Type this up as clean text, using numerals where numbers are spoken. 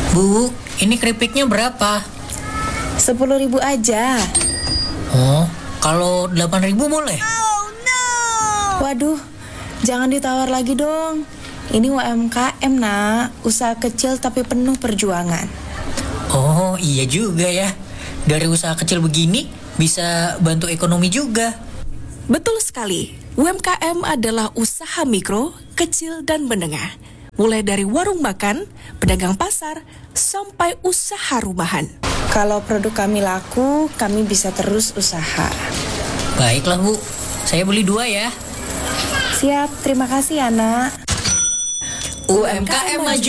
Bu, ini keripiknya berapa? 10.000 aja. Oh, kalau 8.000 boleh? Waduh, jangan ditawar lagi dong. Ini UMKM, nak. Usaha kecil tapi penuh perjuangan. Oh, iya juga ya. Dari usaha kecil begini bisa bantu ekonomi juga. Betul sekali. UMKM adalah usaha mikro, kecil, dan menengah. Mulai dari warung makan, pedagang pasar, sampai usaha rumahan. Kalau produk kami laku, kami bisa terus usaha. Baiklah, Bu. Saya beli 2 ya. Siap, terima kasih, anak. UMKM maju.